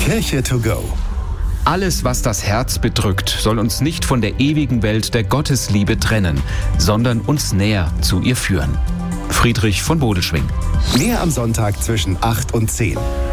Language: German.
Kirche to go. Alles, was das Herz bedrückt, soll uns nicht von der ewigen Welt der Gottesliebe trennen, sondern uns näher zu ihr führen. Friedrich von Bodelschwingh. Mehr am Sonntag zwischen 8 und 10.